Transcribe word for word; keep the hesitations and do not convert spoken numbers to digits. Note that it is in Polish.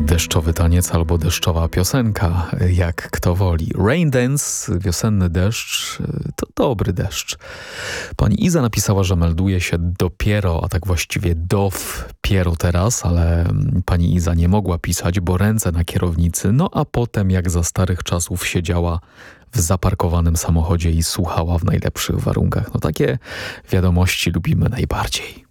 Deszczowy taniec albo deszczowa piosenka, jak kto woli. Rain Dance, wiosenny deszcz, to dobry deszcz. Pani Iza napisała, że melduje się dopiero, a tak właściwie dopiero teraz, ale pani Iza nie mogła pisać, bo ręce na kierownicy, no a potem jak za starych czasów siedziała w zaparkowanym samochodzie i słuchała w najlepszych warunkach. No takie wiadomości lubimy najbardziej.